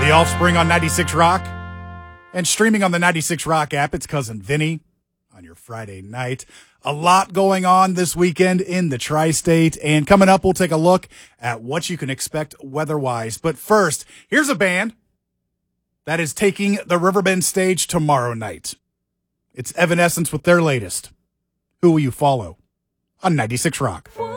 The Offspring on 96 Rock. And streaming on the 96 Rock app, it's Cousin Vinny on your Friday night. A lot going on this weekend in the tri-state. And coming up, we'll take a look at what you can expect weather-wise. But first, here's a band that is taking the Riverbend stage tomorrow night. It's Evanescence with their latest. Who Will You Follow? On 96 Rock.